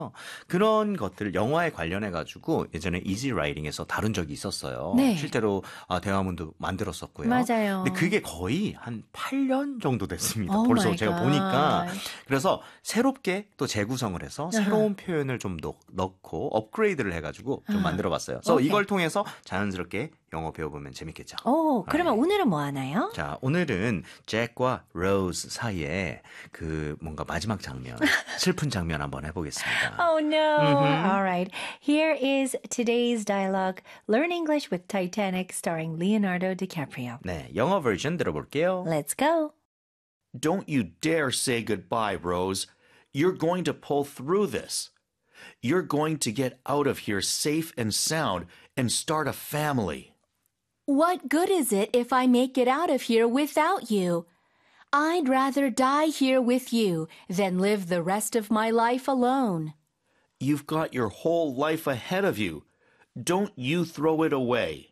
그런 것들 영화에 관련해가지고 예전에 이지 라이딩에서 다룬 적이 있었어요. 네. 실제로 대화문도 만들었었고요. 맞아요. 근데 그게 거의 한 8년 정도 됐습니다. Oh 벌써 my 제가 God. 보니까. 그래서 새롭게 또 재구성을 해서 새로운 표현을 좀 넣고 업그레이드를 해가지고 좀 만들어봤어요. 그래서 오케이. 이걸 통해서 자연스럽게 영어 배워보면 재밌겠죠. 오, 그러면 오늘은 뭐 하나요? 자, 오늘은 잭과 로즈 사이에 그 뭔가 마지막 장면, 슬픈 장면 한번 해보겠습니다. Oh no. All right. Here is today's dialogue, Learn English with Titanic starring Leonardo DiCaprio. 네, 영어 버전 들어볼게요. Let's go. Don't you dare say goodbye, Rose. You're going to pull through this. You're going to get out of here safe and sound and start a family. What good is it if I make it out of here without you? I'd rather die here with you than live the rest of my life alone. You've got your whole life ahead of you. Don't you throw it away.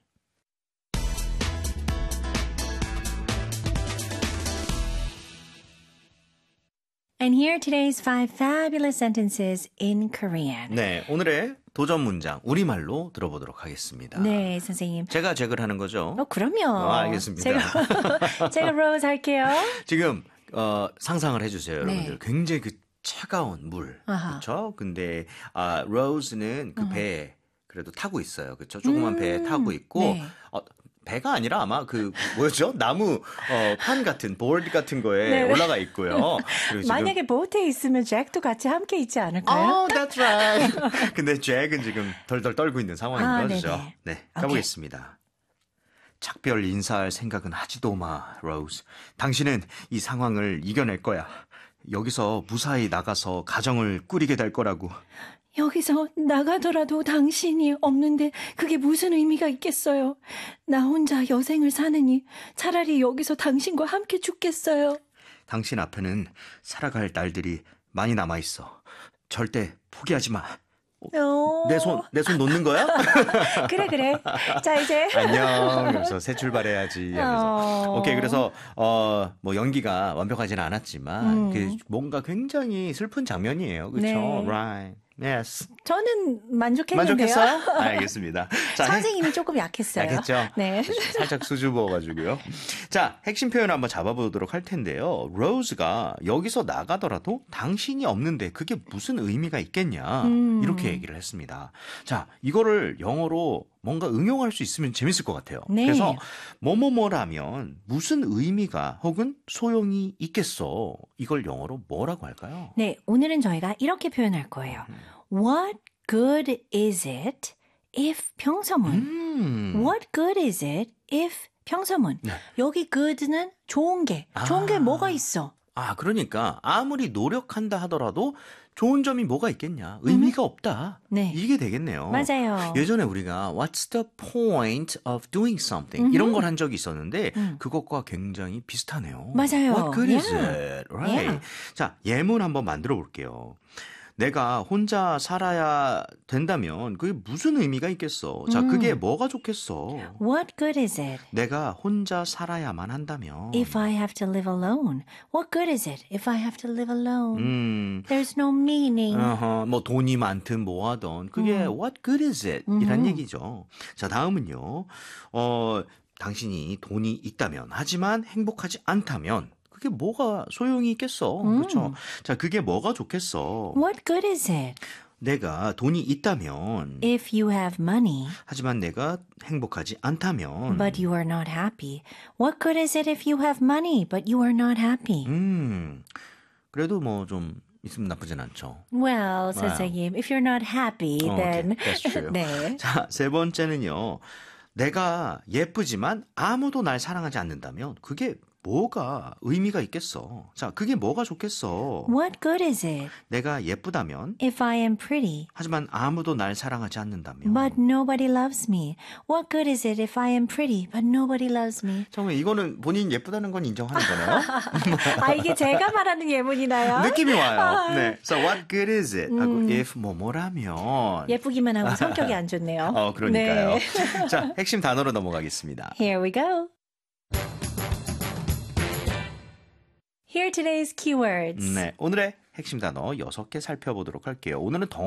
And here are today's 5 fabulous sentences in Korean. 네, 오늘의 도전 문장 우리말로 들어보도록 하겠습니다. 네, 선생님. 제가 잭을 하는 거죠? 그럼요. 알겠습니다. 제가 로즈 할게요. 지금 상상을 해주세요, 네. 여러분들. 굉장히 그 차가운 물, 아하. 그렇죠? 근데 로즈는 그 배에 그래도 타고 있어요, 그렇죠? 조그만 배에 타고 있고 네. 배가 아니라 아마 그 뭐였죠? 나무 판 같은 보드 같은 거에 네. 올라가 있고요. 그리고 지금 만약에 보트에 있으면 잭도 같이 함께 있지 않을까요? that's right. 근데 잭은 지금 덜덜 떨고 있는 상황인 거죠. 네네. 네, 오케이. 가보겠습니다. 작별 인사할 생각은 하지도 마, 로즈. 당신은 이 상황을 이겨낼 거야. 여기서 무사히 나가서 가정을 꾸리게 될 거라고. 여기서 나가더라도 당신이 없는데 그게 무슨 의미가 있겠어요. 나 혼자 여생을 사느니 차라리 여기서 당신과 함께 죽겠어요. 당신 앞에는 살아갈 날들이 많이 남아있어. 절대 포기하지 마. 내 손 놓는 거야? 그래. 자, 이제. 안녕. 그래서 새 출발해야지. 하면서. 오케이. 그래서 뭐 연기가 완벽하지는 않았지만 그 뭔가 굉장히 슬픈 장면이에요. 그렇죠? 네. Right. Yes. 저는 만족했는데요. 만족했어요? 알겠습니다. 자, 선생님이 조금 약했어요. 약했죠? 네. 살짝 수줍 부어가지고요. 자, 핵심 표현 한번 잡아보도록 할 텐데요. 로즈가 여기서 나가더라도 당신이 없는데 그게 무슨 의미가 있겠냐. 이렇게 얘기를 했습니다. 자, 이거를 영어로 뭔가 응용할 수 있으면 재밌을 것 같아요. 네. 그래서 뭐뭐뭐라면 무슨 의미가 혹은 소용이 있겠어. 이걸 영어로 뭐라고 할까요? 네, 오늘은 저희가 이렇게 표현할 거예요. What good is it if 평서문? What good is it if 평서문? 네. 여기 good는 좋은 게 뭐가 있어? 그러니까 아무리 노력한다 하더라도 좋은 점이 뭐가 있겠냐. 의미가 없다. 네. 이게 되겠네요. 맞아요. 예전에 우리가 What's the point of doing something? 이런 걸 한 적이 있었는데 그것과 굉장히 비슷하네요. 맞아요. What good is Yeah. it? Right. Yeah. 자, 예문 한번 만들어 볼게요. 내가 혼자 살아야 된다면 그게 무슨 의미가 있겠어? 자, 그게 뭐가 좋겠어? What good is it 내가 혼자 살아야만 한다면 if I have to live alone? What good is it if I have to live alone? There's no meaning. 뭐 돈이 많든 뭐하든 그게 what good is it? 이란 얘기죠. 자, 다음은요. 당신이 돈이 있다면 하지만 행복하지 않다면 그게 뭐가 소용이 있겠어. 그렇죠? 자, 그게 뭐가 좋겠어. What good is it 내가 돈이 있다면 if you have money 하지만 내가 행복하지 않다면 but you are not happy? What good is it if you have money but you are not happy? 그래도 뭐 좀 있으면 나쁘진 않죠. Well, 선생님, if you're not happy, then okay. That's true. 네. 자, 세 번째는요. 내가 예쁘지만 아무도 날 사랑하지 않는다면 그게 뭐가 의미가 있겠어. 자, 그게 뭐가 좋겠어. What good is it 내가 예쁘다면 if I am pretty 하지만 아무도 날 사랑하지 않는다면 but nobody loves me? What good is it if I am pretty but nobody loves me? 정말 이거는 본인 예쁘다는 건 인정하는 거네요. 이게 제가 말하는 예문이나요? 느낌이 와요. 네. So what good is it? 하고 if 뭐뭐라면 예쁘기만 하고 성격이 안 좋네요. 그러니까요. 네. 자, 핵심 단어로 넘어가겠습니다. Here we go. Here are today's keywords. 네, 오늘의 핵심 단어 6개 살펴보도록 할게요. 오늘은